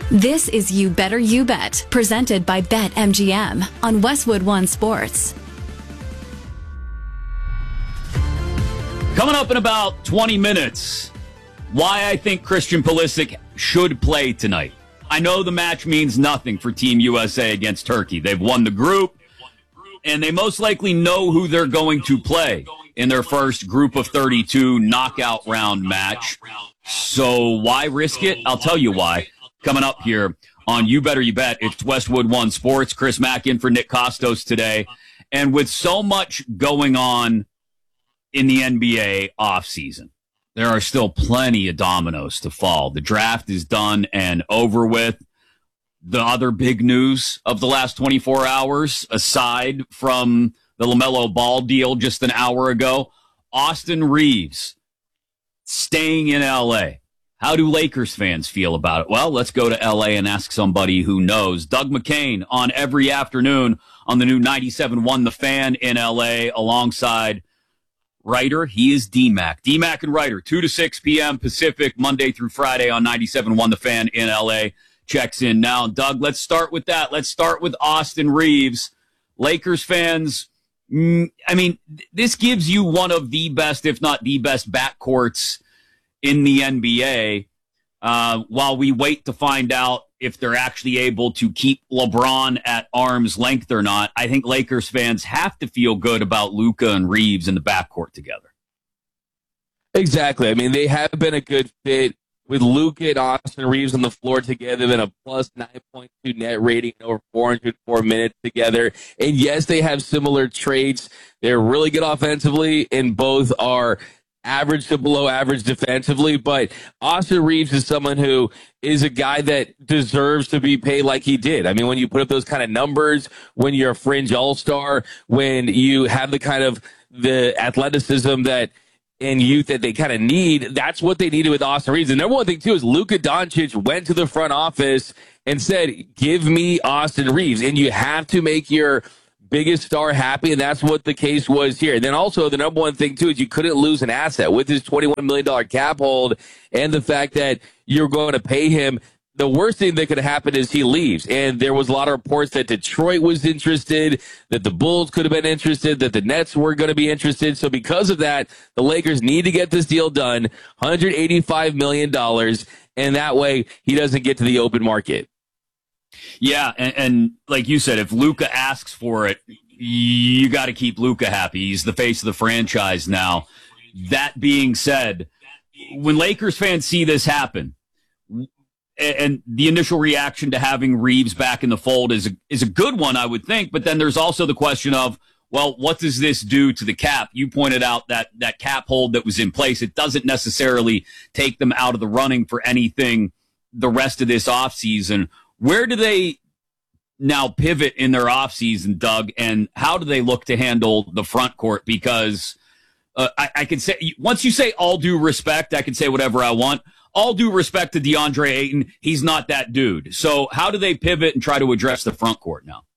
This is You Better You Bet, presented by BetMGM on Westwood One Sports. Coming up in about 20 minutes, why I think Christian Pulisic should play tonight. I know the match means nothing for Team USA against Turkey. They've won the group, and they most likely know who they're going to play in their first group of 32 knockout round match. So why risk it? I'll tell you why. Coming up here on You Better You Bet, it's Westwood One Sports. Chris Mack in for Nick Kostos today. And with so much going on in the NBA offseason, there are still plenty of dominoes to fall. The draft is done and over with. The other big news of the last 24 hours, aside from the LaMelo Ball deal just an hour ago, Austin Reeves staying in L.A. How do Lakers fans feel about it? Well, let's go to L.A. and ask somebody who knows. Doug McCain on every afternoon on the new 97.1 The Fan in L.A. alongside writer. He is D-Mac. D-Mac and writer, 2 to 6 p.m. Pacific, Monday through Friday on 97.1 The Fan in L.A. Checks in now. Doug, let's start with that. Let's start with Austin Reeves. Lakers fans, I mean, this gives you one of the best, if not the best, backcourts in the NBA, while we wait to find out if they're actually able to keep LeBron at arm's length or not. I think Lakers fans have to feel good about Luka and Reeves in the backcourt together. Exactly. I mean, they have been a good fit with Luka and Austin Reeves on the floor together. They've been a plus 9.2 net rating over 404 minutes together. And yes, they have similar traits. They're really good offensively, and both are average to below average defensively, but Austin Reeves is someone who is a guy that deserves to be paid like he did. I mean, when you put up those kind of numbers, when you're a fringe all-star, when you have the kind of the athleticism that in youth that they kind of need, that's what they needed with Austin Reeves. The number one thing, too, is Luka Doncic went to the front office and said, give me Austin Reeves, and you have to make your biggest star happy, and that's what the case was here. And then also the number one thing, too, is you couldn't lose an asset with his $21 million cap hold and the fact that you're going to pay him. The worst thing that could happen is he leaves. And there was a lot of reports that Detroit was interested, that the Bulls could have been interested, that the Nets were going to be interested. So because of that, the Lakers need to get this deal done, $185 million, and that way he doesn't get to the open market. Yeah, and like you said, if Luka asks for it, you got to keep Luka happy. He's the face of the franchise now. That being said, when Lakers fans see this happen, and the initial reaction to having Reeves back in the fold is a good one, I would think. But then there's also the question of, well, what does this do to the cap? You pointed out that cap hold that was in place. It doesn't necessarily take them out of the running for anything the rest of this offseason. Where do they now pivot in their offseason, Doug, and how do they look to handle the front court? Because I can say, once you say all due respect, I can say whatever I want. All due respect to DeAndre Ayton, he's not that dude. So how do they pivot and try to address the front court now?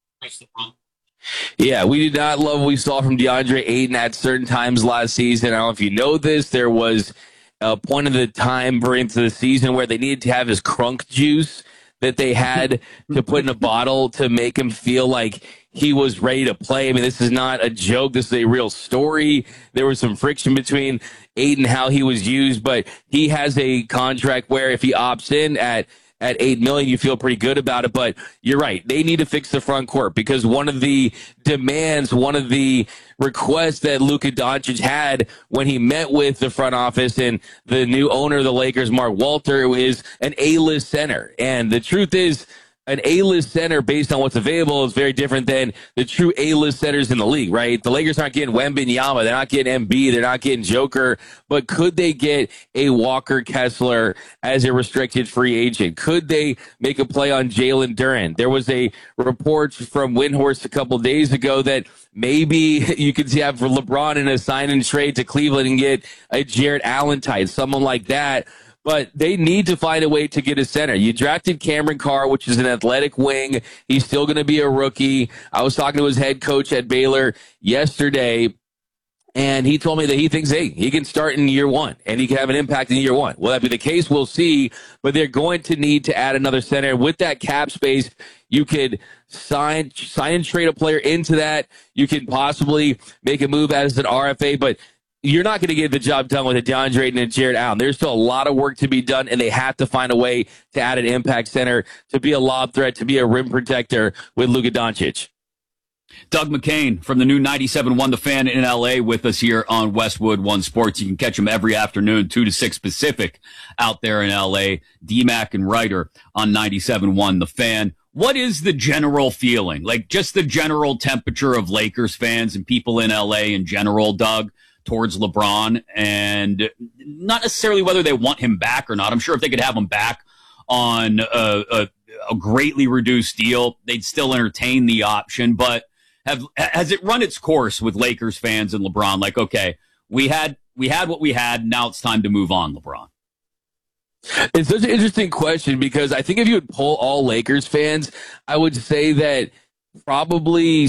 Yeah, we did not love what we saw from DeAndre Ayton at certain times last season. I don't know if you know this. There was a point of the time into the season where they needed to have his crunk juice that they had to put in a bottle to make him feel like he was ready to play. I mean, this is not a joke. This is a real story. There was some friction between Ayton and how he was used, but he has a contract where if he opts in at $8 million, you feel pretty good about it. But you're right. They need to fix the front court because one of the demands, one of the requests that Luka Doncic had when he met with the front office and the new owner of the Lakers, Mark Walter, is an A-list center. And the truth is, an A-list center based on what's available is very different than the true A-list centers in the league, right? The Lakers aren't getting Wembanyama. They're not getting Embiid. They're not getting Joker. But could they get a Walker Kessler as a restricted free agent? Could they make a play on Jalen Duren? There was a report from Windhorst a couple days ago that maybe you could see have for LeBron in a sign and trade to Cleveland and get a Jarrett Allen type, someone like that. But they need to find a way to get a center. You drafted Cameron Carr, which is an athletic wing. He's still going to be a rookie. I was talking to his head coach at Baylor yesterday, And he told me that he thinks, hey, he can start in year one and he can have an impact in year one. Will that be the case? We'll see. But they're going to need to add another center. With that cap space, you could sign and trade a player into that. You can possibly make a move as an RFA, but you're not going to get the job done with a DeAndre Ayton and Jared Allen. There's still a lot of work to be done, and they have to find a way to add an impact center, to be a lob threat, to be a rim protector with Luka Doncic. Doug McCain from the new 97.1 The Fan in LA with us here on Westwood One Sports. You can catch him every afternoon, 2 to 6 Pacific out there in LA. DMAC and Ryder on 97.1 The Fan. What is the general feeling? Like just the general temperature of Lakers fans and people in LA in general, Doug, towards LeBron, and not necessarily whether they want him back or not. I'm sure if they could have him back on a greatly reduced deal, they'd still entertain the option, but has it run its course with Lakers fans and LeBron? Like, okay, we had what we had. Now it's time to move on, LeBron. It's such an interesting question because I think if you would poll all Lakers fans, I would say that probably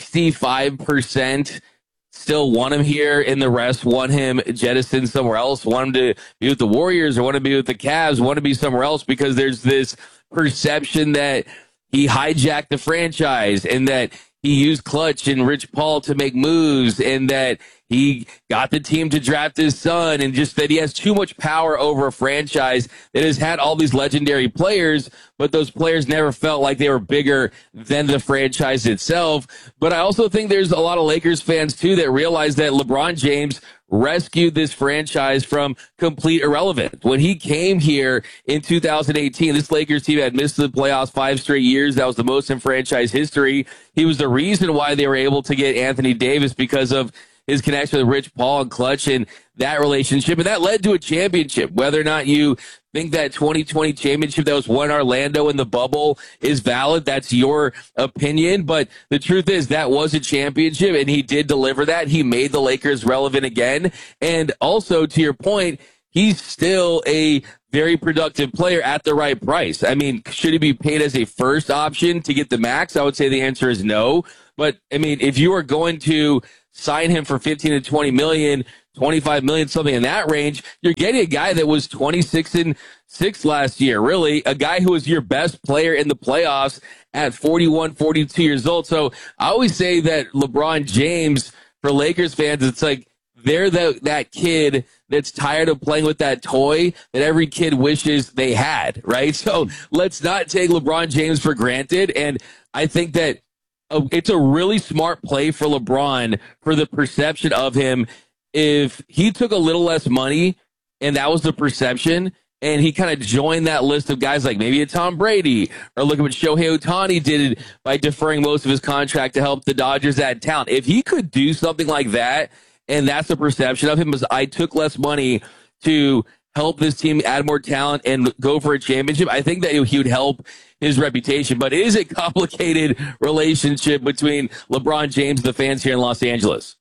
65% still want him here and the rest want him jettisoned somewhere else, want him to be with the Warriors or want to be with the Cavs, want to be somewhere else because there's this perception that he hijacked the franchise and that he used Clutch and Rich Paul to make moves and that he got the team to draft his son and just that he has too much power over a franchise that has had all these legendary players, but those players never felt like they were bigger than the franchise itself. But I also think there's a lot of Lakers fans too that realize that LeBron James rescued this franchise from complete irrelevance. When he came here in 2018, this Lakers team had missed the playoffs 5 straight years. That was the most in franchise history. He was the reason why they were able to get Anthony Davis because of his connection with Rich Paul and Clutch and that relationship. And that led to a championship. Whether or not you think that 2020 championship that was won in Orlando in the bubble is valid, that's your opinion. But the truth is that was a championship and he did deliver that. He made the Lakers relevant again. And also to your point, he's still a very productive player at the right price. I mean, should he be paid as a first option to get the max? I would say the answer is no. But I mean, if you are going to sign him for 15 to 20 million, 25 million, something in that range, you're getting a guy that was 26-6 last year. Really, a guy who was your best player in the playoffs at 41, 42 years old. So I always say that LeBron James, for Lakers fans, it's like they're that kid that's tired of playing with that toy that every kid wishes they had, right? So let's not take LeBron James for granted. And I think that it's a really smart play for LeBron for the perception of him. If he took a little less money and that was the perception and he kind of joined that list of guys like maybe a Tom Brady or look at what Shohei Ohtani did by deferring most of his contract to help the Dodgers add talent. If he could do something like that and that's the perception of him is I took less money to help this team add more talent and go for a championship, I think that he would help his reputation. But it is a complicated relationship between LeBron James and the fans here in Los Angeles.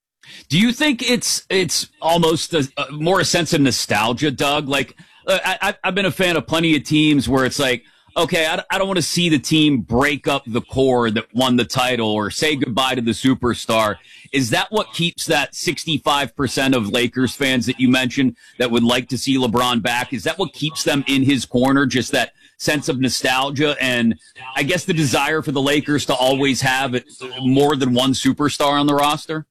Do you think it's almost more a sense of nostalgia, Doug? Like, I've been a fan of plenty of teams where it's like, okay, I don't want to see the team break up the core that won the title or say goodbye to the superstar. Is that what keeps that 65% of Lakers fans that you mentioned that would like to see LeBron back? Is that what keeps them in his corner, just that sense of nostalgia and I guess the desire for the Lakers to always have more than one superstar on the roster?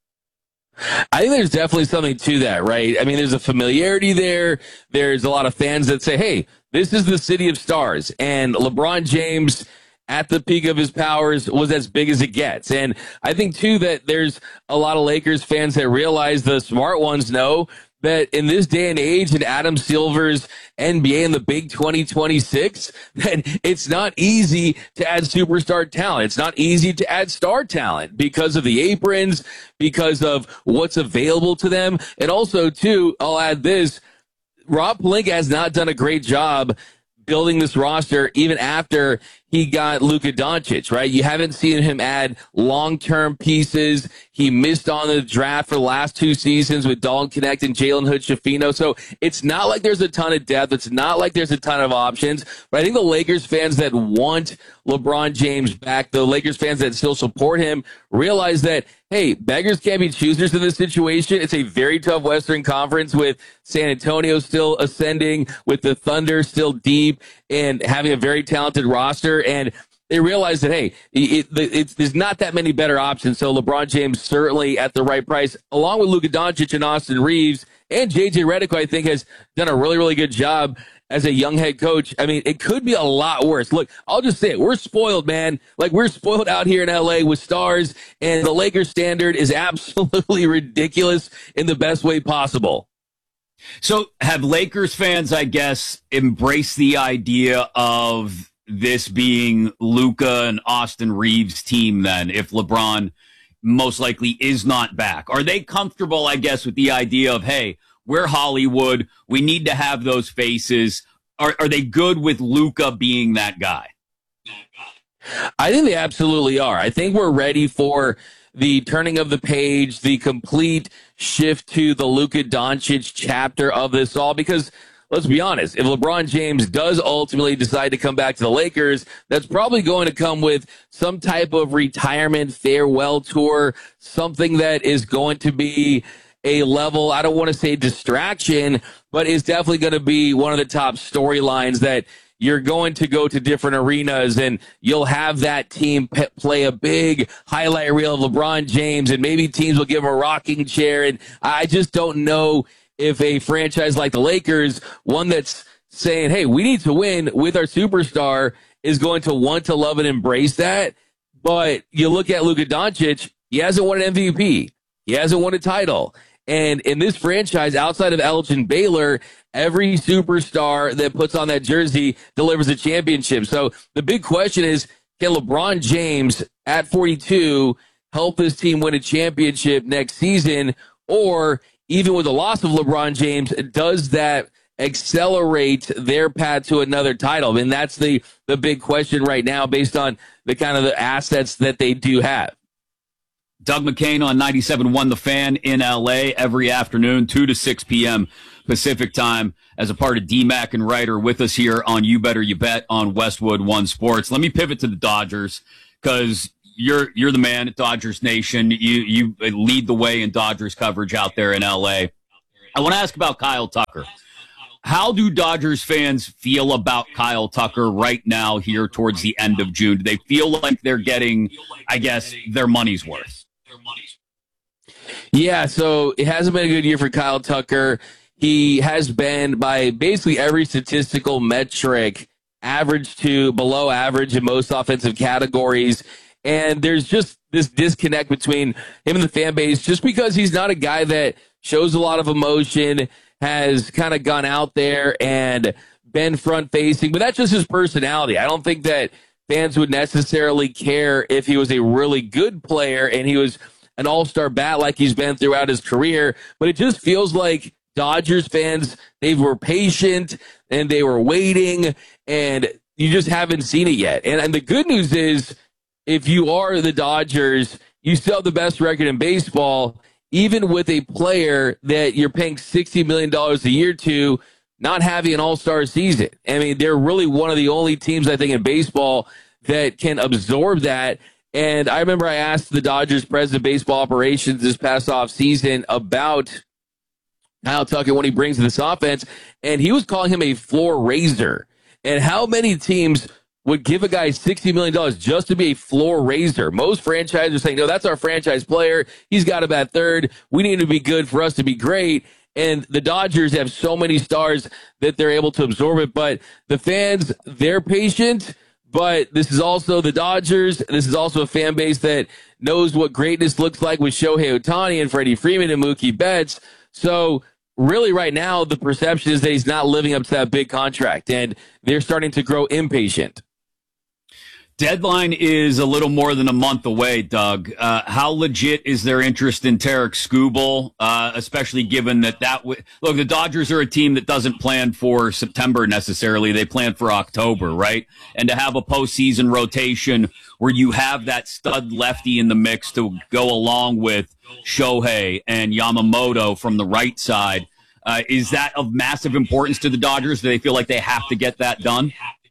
I think there's definitely something to that, right? I mean, there's a familiarity there. There's a lot of fans that say, hey, this is the city of stars. And LeBron James, at the peak of his powers, was as big as it gets. And I think, too, that there's a lot of Lakers fans that realize, the smart ones know, that in this day and age, in Adam Silver's NBA in the big 2026, that it's not easy to add superstar talent. It's not easy to add star talent because of the aprons, because of what's available to them. And also, too, I'll add this, Rob Pelinka has not done a great job building this roster even after he got Luka Doncic, right? You haven't seen him add long-term pieces. He missed on the draft for the last 2 seasons with Dalton Connect and Jalen Hood-Schifino. So it's not like there's a ton of depth. It's not like there's a ton of options. But I think the Lakers fans that want LeBron James back, the Lakers fans that still support him, realize that, hey, beggars can't be choosers in this situation. It's a very tough Western Conference with San Antonio still ascending, with the Thunder still deep and having a very talented roster. And they realize that, hey, there's not that many better options. So LeBron James certainly at the right price, along with Luka Doncic and Austin Reeves and JJ Redick, who I think has done a really, really good job as a young head coach. I mean, it could be a lot worse. Look, I'll just say it. We're spoiled, man. Like, we're spoiled out here in LA with stars, and the Lakers standard is absolutely ridiculous in the best way possible. So have Lakers fans, I guess, embraced the idea of this being Luka and Austin Reeves' team then, if LeBron most likely is not back? Are they comfortable, I guess, with the idea of, hey, we're Hollywood, we need to have those faces? Are they good with Luka being that guy? I think they absolutely are. I think we're ready for the turning of the page, the complete shift to the Luka Doncic chapter of this all, because let's be honest, if LeBron James does ultimately decide to come back to the Lakers, that's probably going to come with some type of retirement farewell tour, something that is going to be a level, I don't want to say distraction, but is definitely going to be one of the top storylines that you're going to go to different arenas and you'll have that team play a big highlight reel of LeBron James, and maybe teams will give him a rocking chair. And I just don't know if a franchise like the Lakers, one that's saying, hey, we need to win with our superstar, is going to want to love and embrace that. But you look at Luka Doncic, he hasn't won an MVP. He hasn't won a title. And in this franchise, outside of Elgin Baylor, every superstar that puts on that jersey delivers a championship. So the big question is, can LeBron James at 42 help his team win a championship next season? Or even with the loss of LeBron James, does that accelerate their path to another title? I mean, that's the big question right now based on the kind of the assets that they do have. Doug McCain on 97.1 The Fan in LA every afternoon, 2 to 6 p.m. Pacific time, as a part of DMAC and Writer with us here on You Better You Bet on Westwood One Sports. Let me pivot to the Dodgers, because you're the man at Dodgers Nation. You lead the way in Dodgers coverage out there in LA. I want to ask about Kyle Tucker. How do Dodgers fans feel about Kyle Tucker right now here towards the end of June? Do they feel like they're getting, I guess, their money's worth? Yeah, so it hasn't been a good year for Kyle Tucker. He has been, by basically every statistical metric, average to below average in most offensive categories. And there's just this disconnect between him and the fan base, just because he's not a guy that shows a lot of emotion, has kind of gone out there and been front-facing. But that's just his personality. I don't think that fans would necessarily care if he was a really good player and he was an all-star bat like he's been throughout his career. But it just feels like Dodgers fans, they were patient and they were waiting, and you just haven't seen it yet. And the good news is, if you are the Dodgers, you still have the best record in baseball, even with a player that you're paying $60 million a year to not having an all-star season. I mean, they're really one of the only teams, I think, in baseball that can absorb that. And I remember I asked the Dodgers president of baseball operations this past offseason about Kyle Tucker when he brings this offense, and he was calling him a floor raiser. And how many teams would give a guy $60 million just to be a floor raiser? Most franchises are saying, no, that's our franchise player. He's got to bat third. We need to be good for us to be great. And the Dodgers have so many stars that they're able to absorb it. But the fans, they're patient. But this is also the Dodgers. This is also a fan base that knows what greatness looks like with Shohei Ohtani and Freddie Freeman and Mookie Betts. So really right now, the perception is that he's not living up to that big contract, and they're starting to grow impatient. Deadline is a little more than a month away, Doug. How legit is their interest in Tarek Skubal, especially given that look, the Dodgers are a team that doesn't plan for September necessarily. They plan for October, right? And to have a postseason rotation where you have that stud lefty in the mix to go along with Shohei and Yamamoto from the right side, is that of massive importance to the Dodgers? Do they feel like they have to get that done?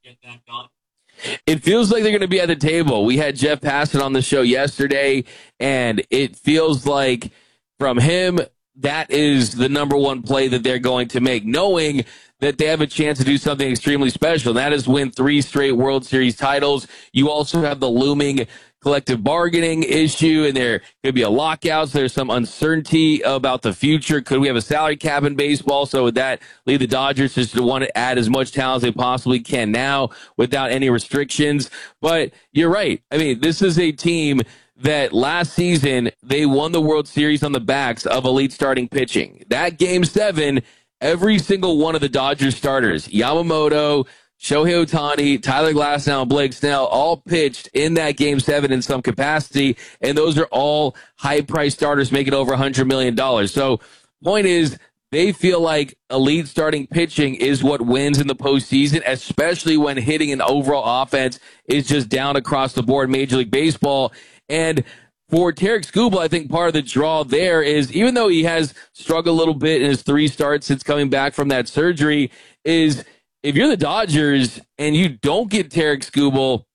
It feels like they're going to be at the table. We had Jeff Passan on the show yesterday, and it feels like from him, that is the number one play that they're going to make, knowing that they have a chance to do something extremely special. And that is win 3 straight World Series titles. You also have the looming collective bargaining issue, and there could be a lockout. So there's some uncertainty about the future. Could we have a salary cap in baseball? So would that lead the Dodgers just to want to add as much talent as they possibly can now without any restrictions? But you're right. I mean, this is a team that last season, they won the World Series on the backs of elite starting pitching. That Game 7, every single one of the Dodgers starters, Yamamoto, Shohei Ohtani, Tyler Glasnow, and Blake Snell all pitched in that Game 7 in some capacity, and those are all high-priced starters making over $100 million. So point is, they feel like elite starting pitching is what wins in the postseason, especially when hitting an overall offense is just down across the board in Major League Baseball. And for Tarek Skubal, I think part of the draw there is, even though he has struggled a little bit in his 3 starts since coming back from that surgery, is if you're the Dodgers and you don't get Tarek Skubal,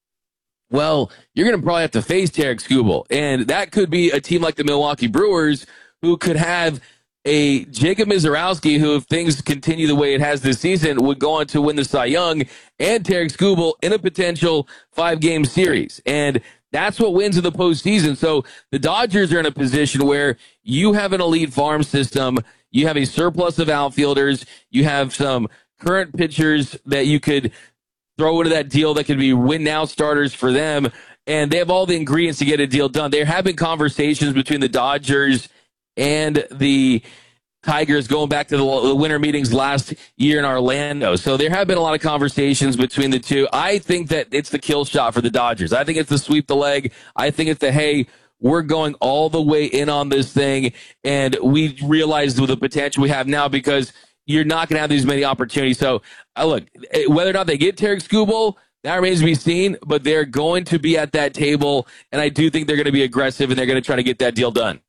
well, you're going to probably have to face Tarek Skubal. And that could be a team like the Milwaukee Brewers, who could have a Jacob Mizorowski, who, if things continue the way it has this season, would go on to win the Cy Young, and Tarek Skubal in a potential 5-game series. And that's what wins in the postseason. So the Dodgers are in a position where you have an elite farm system, you have a surplus of outfielders, you have some current pitchers that you could throw into that deal that could be win-now starters for them, and they have all the ingredients to get a deal done. There have been conversations between the Dodgers and the Tigers going back to the winter meetings last year in Orlando. So there have been a lot of conversations between the two. I think that it's the kill shot for the Dodgers. I think it's the sweep the leg. I think it's the, hey, we're going all the way in on this thing, and we realize the potential we have now, because you're not going to have these many opportunities. So, look, whether or not they get Tarek Skubal, that remains to be seen, but they're going to be at that table, and I do think they're going to be aggressive, and they're going to try to get that deal done.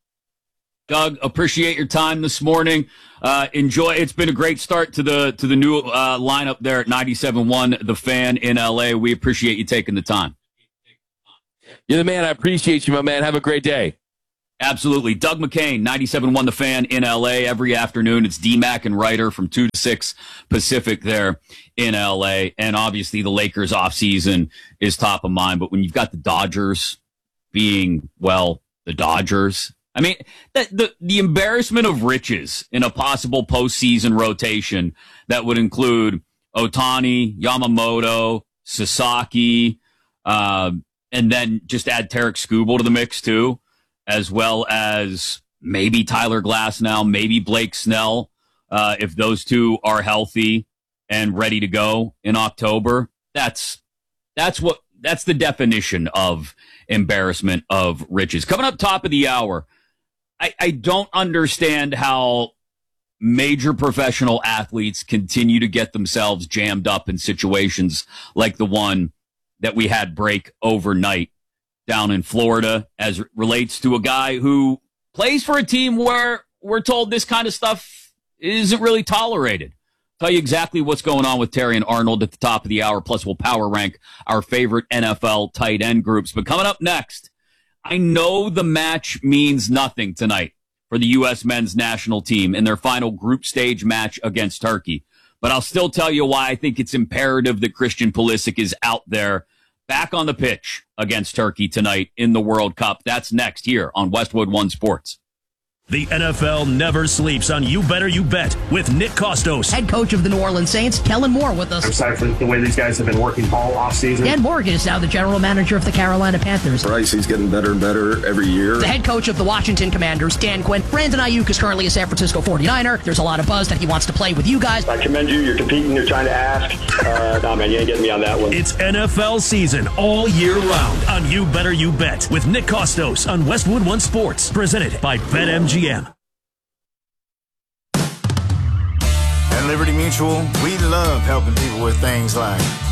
Doug, appreciate your time this morning. Enjoy. It's been a great start to the new lineup there at 97.1 The Fan in LA. We appreciate you taking the time. You're the man. I appreciate you, my man. Have a great day. Absolutely. Doug McCain, 97.1 The Fan in LA every afternoon. It's DMAC and Ryder from 2 to 6 Pacific there in LA. And obviously the Lakers offseason is top of mind. But when you've got the Dodgers being, well, the Dodgers, I mean, the embarrassment of riches in a possible postseason rotation that would include Ohtani, Yamamoto, Sasaki, and then just add Tarek Skubal to the mix too, as well as maybe Tyler Glasnow, maybe Blake Snell, if those two are healthy and ready to go in October. That's the definition of embarrassment of riches. Coming up top of the hour, I don't understand how major professional athletes continue to get themselves jammed up in situations like the one that we had break overnight down in Florida, as it relates to a guy who plays for a team where we're told this kind of stuff isn't really tolerated. Tell you exactly what's going on with Terry and Arnold at the top of the hour, plus we'll power rank our favorite NFL tight end groups. But coming up next, I know the match means nothing tonight for the U.S. men's national team in their final group stage match against Turkey, but I'll still tell you why I think it's imperative that Christian Pulisic is out there back on the pitch against Turkey tonight in the World Cup. That's next here on Westwood One Sports. The NFL never sleeps on You Better You Bet with Nick Costos. Head coach of the New Orleans Saints, Kellen Moore, with us. I'm excited for the way these guys have been working all offseason. Dan Morgan is now the general manager of the Carolina Panthers. Bryce, he's getting better and better every year. The head coach of the Washington Commanders, Dan Quinn. Brandon Ayuk is currently a San Francisco 49er. There's a lot of buzz that he wants to play with you guys. I commend you. You're competing. You're trying to ask. No, man, you ain't getting me on that one. It's NFL season all year round on You Better You Bet with Nick Costos on Westwood One Sports. Presented by BetMGM. At Liberty Mutual, we love helping people with things like